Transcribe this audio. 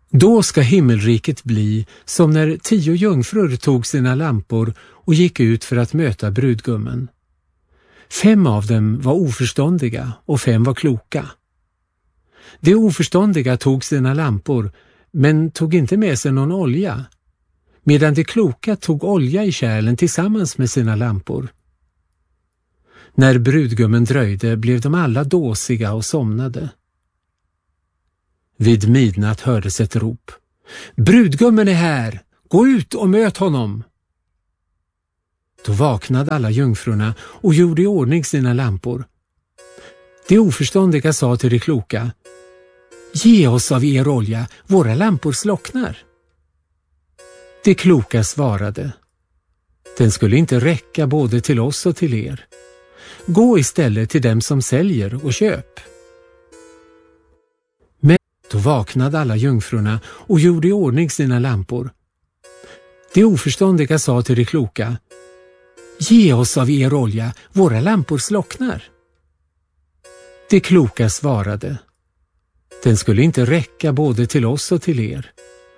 Då ska himmelriket bli som när 10 jungfrur tog sina lampor och gick ut för att möta brudgummen. 5 av dem var oförståndiga och 5 var kloka. De oförståndiga tog sina lampor men tog inte med sig någon olja, medan de kloka tog olja i kärlen tillsammans med sina lampor. När brudgummen dröjde blev de alla dåsiga och somnade. Vid midnatt hördes ett rop. Brudgummen är här! Gå ut och möt honom! Då vaknade alla jungfrurna och gjorde i ordning sina lampor. De oförståndiga sa till de kloka: Ge oss av er olja, våra lampor slocknar. De kloka svarade: Den skulle inte räcka både till oss och till er. Gå istället till dem som säljer och köp. Men då vaknade alla jungfrurna och gjorde i ordning sina lampor. De oförståndiga sa till de kloka: Ge oss av er olja, våra lampor slocknar. De kloka svarade: Den skulle inte räcka både till oss och till er.